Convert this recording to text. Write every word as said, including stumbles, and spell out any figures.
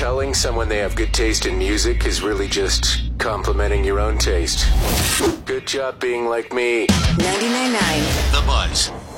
telling someone they have good taste in music is really just complimenting your own taste. Good job being like me. ninety-nine point nine The Buzz.